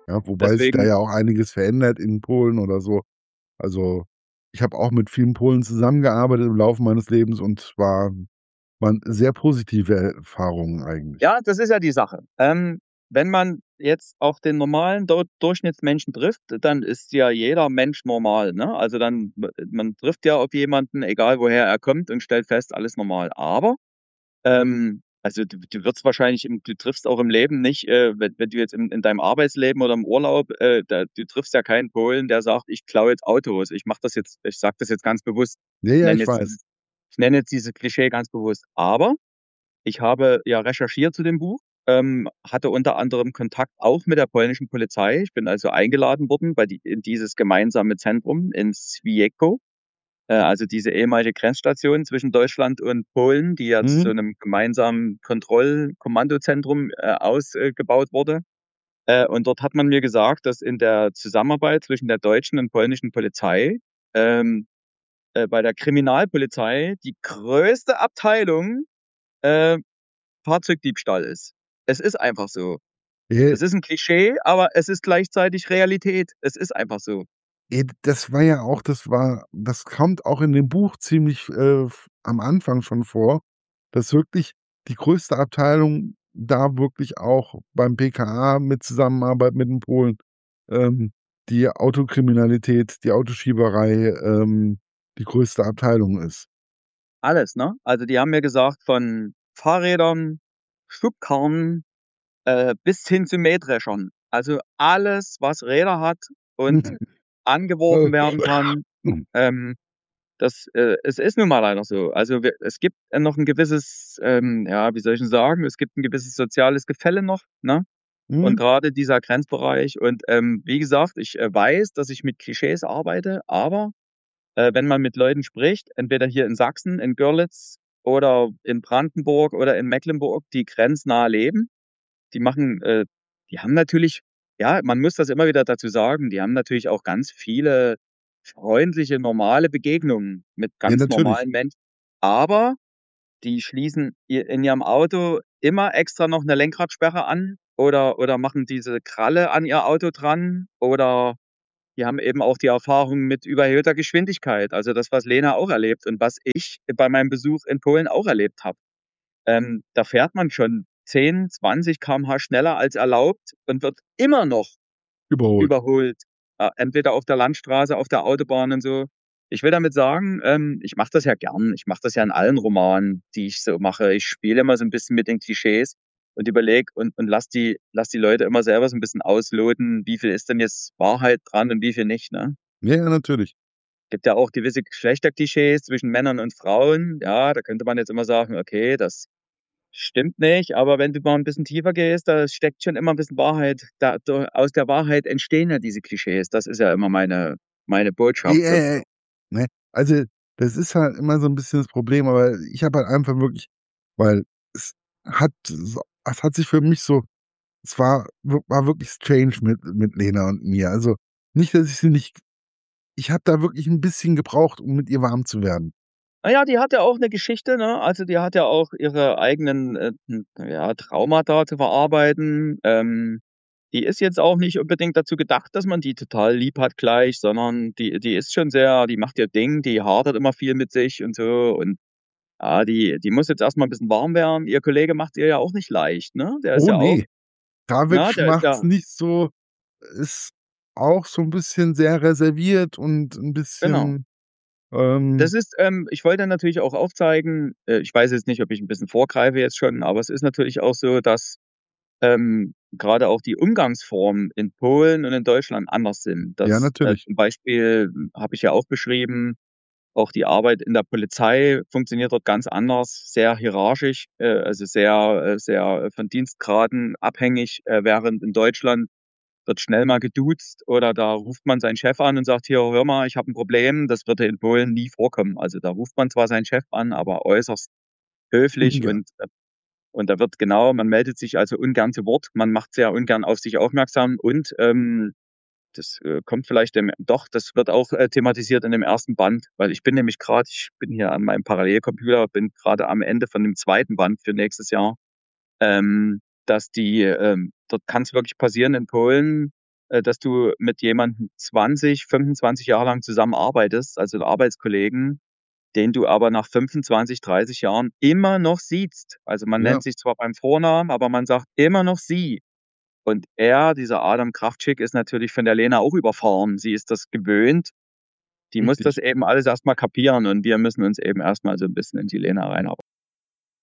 Ja, wobei sich da Deswegen, ja auch einiges verändert in Polen oder so. Also, ich habe auch mit vielen Polen zusammengearbeitet im Laufe meines Lebens und waren sehr positive Erfahrungen eigentlich. ja, das ist ja die Sache. Wenn man jetzt auf den normalen Durchschnittsmenschen trifft, dann ist ja jeder Mensch normal, ne? Also dann, man trifft ja auf jemanden, egal woher er kommt und stellt fest, alles normal. Aber also du wirst wahrscheinlich du triffst auch im Leben nicht, wenn du jetzt in deinem Arbeitsleben oder im Urlaub, du triffst ja keinen Polen, der sagt: „Ich klaue jetzt Autos. Ich sage das jetzt ganz bewusst. Ja, Ich ja, nenne ich jetzt weiß. dieses ich nenne jetzt dieses Klischee ganz bewusst. Aber ich habe ja recherchiert zu dem Buch, hatte unter anderem Kontakt auch mit der polnischen Polizei. Ich bin also eingeladen worden in dieses gemeinsame Zentrum in Świecko. Also diese ehemalige Grenzstation zwischen Deutschland und Polen, die jetzt zu Mhm. einem gemeinsamen Kommandozentrum, ausgebaut wurde. Und dort hat man mir gesagt, dass in der Zusammenarbeit zwischen der deutschen und polnischen Polizei, ähm, bei der Kriminalpolizei die größte Abteilung, äh, Fahrzeugdiebstahl ist. Es ist einfach so. Ja, Es ist 'n Klischee, aber es ist gleichzeitig Realität. Es ist einfach so. das war ja auch das kommt auch in dem Buch ziemlich, f am Anfang schon vor, dass wirklich die größte Abteilung da wirklich auch beim BKA mit Zusammenarbeit mit den Polen, ähm, die Autokriminalität, die Autoschieberei, die größte Abteilung ist. Alles, ne? Also, die haben mir gesagt, von Fahrrädern, Schubkarren, bis hin zu Mähdreschern. Also, alles, was Räder hat und angeworfen werden kann, ähm, es ist nun mal leider so. Also, es gibt, noch ein gewisses, ja, wie soll ich denn sagen? Es gibt ein gewisses soziales Gefälle noch, ne? Und Mhm. gerade dieser Grenzbereich und, wie gesagt, ich, weiß, dass ich mit Klischees arbeite, aber, wenn man mit Leuten spricht, entweder hier in Sachsen, in Görlitz oder in Brandenburg oder in Mecklenburg, die grenznah leben, die machen die haben natürlich, ja, man muss das immer wieder dazu sagen, die haben natürlich auch ganz viele freundliche, normale Begegnungen mit Ja, ganz natürlich. normalen Menschen. Aber die schließen in ihrem Auto immer extra noch eine Lenkradsperre an oder machen diese Kralle an ihr Auto dran oder die haben eben auch die Erfahrung mit überhöhter Geschwindigkeit. Also das, was Lena auch erlebt und was ich bei meinem Besuch in Polen auch erlebt habe. Da fährt man schon 10, 20 km/h schneller als erlaubt und wird immer noch Überholt. überholt. Entweder auf der Landstraße, auf der Autobahn und so. Ich will damit sagen, ich mache das ja gern. Ich mache das ja in allen Romanen, die ich so mache. Ich spiele immer so ein bisschen mit den Klischees und überlege und lass die Leute immer selber so ein bisschen ausloten, wie viel ist denn jetzt Wahrheit dran und wie viel nicht, ne? Ja, ja, natürlich. Gibt ja auch gewisse Geschlechterklischees zwischen Männern und Frauen. Ja, da könnte man jetzt immer sagen: „Okay, das stimmt nicht, aber wenn du mal 'n bisschen tiefer gehst, da steckt schon immer 'n bisschen Wahrheit da aus der Wahrheit entstehen ja diese Klischees. Das ist ja immer meine Botschaft Ja, ja, dazu. ja. Ne? Also, das ist halt immer so 'n bisschen das Problem, aber ich habe halt einfach wirklich weil es es hat sich für mich so war wirklich strange mit Lena und mir. Also, nicht, dass ich sie nicht ich habe da wirklich 'n bisschen gebraucht, um mit ihr warm zu werden. Na ja, die hat ja auch 'ne Geschichte, ne? Also, die hat ja auch ihre eigenen, ja, Traumata zu verarbeiten. Die ist jetzt auch nicht unbedingt dazu gedacht, dass man die total lieb hat gleich, sondern die ist schon sehr, die macht ihr Ding, die hadert immer viel mit sich und so und ja, die muss jetzt erst mal 'n bisschen warm werden. Ihr Kollege macht's ihr ja auch nicht leicht, ne? Der ist Oh ja auch, ne, Trawitsch der ist macht's ja, nicht so ist auch so 'n bisschen sehr reserviert und 'n genau. bisschen, Das ähm ist ich wollte natürlich auch aufzeigen, ich weiß jetzt nicht, ob ich 'n bisschen vorgreife jetzt schon, aber es ist natürlich auch so, dass, grade auch die Umgangsformen in Polen und in Deutschland anders sind. ja, Das, natürlich. zum Beispiel habe ich ja auch beschrieben, auch die Arbeit in der Polizei funktioniert dort ganz anders, sehr hierarchisch, also sehr von Dienstgraden abhängig, während in Deutschland wird schnell mal geduzt oder da ruft man seinen Chef an und sagt: „Hier, hör mal, ich habe 'n Problem." Das würde in Polen nie vorkommen. Also, da ruft man zwar seinen Chef an, aber äußerst höflich Ja. und da wird genau, man meldet sich also ungern zu Wort. Man macht sehr ungern auf sich aufmerksam und, das, kommt vielleicht das wird auch, thematisiert in dem ersten Band, weil ich bin hier an meinem Parallelcomputer, bin grade am Ende von dem zweiten Band für nächstes Jahr, dass dort kann's wirklich passieren in Polen, dass du mit jemandem 20, 25 Jahre lang zusammenarbeitest, also 'n Arbeitskollegen, den du aber nach 25, 30 Jahren immer noch siehst. Also, man Ja, nennt sich zwar beim Vornamen, aber man sagt immer noch „sie". Und er, dieser Adam Kraftschick, ist natürlich von der Lena auch überfahren. Sie ist das gewöhnt. Die muss das richtig. eben alles erst mal kapieren und wir müssen uns eben erst mal so 'n bisschen in die Lena reinarbeiten.